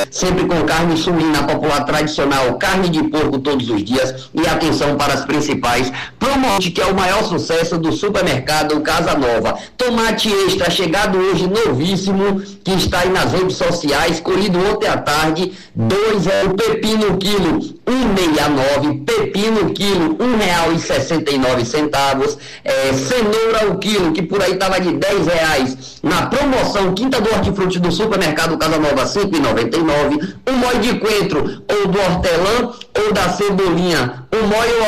sempre com carne suína popular tradicional, carne de porco todos os dias e atenção para as principais promoções, que é o maior sucesso do supermercado Casa Nova. Tomate extra, chegado hoje novíssimo, que está aí nas redes sociais, colhido ontem à tarde, o pepino quilo 1,69, pepino quilo R$1,69, cenoura o quilo, que por aí estava de R$10, na promoção Quinta do Hortifruti do supermercado Casa Nova, R$5,99, o molho de coentro ou do hortelã ou da cebolinha, o molho